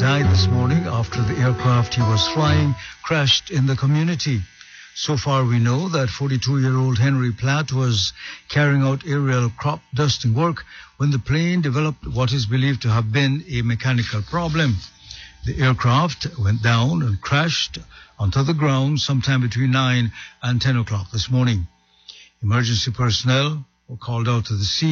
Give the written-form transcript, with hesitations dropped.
died this morning after the aircraft he was flying crashed in the community. So far we know that 42-year-old Henry Platt was carrying out aerial crop dusting work when the plane developed what is believed to have been a mechanical problem. The aircraft went down and crashed onto the ground sometime between 9 and 10 o'clock this morning. Emergency personnel were called out to the scene.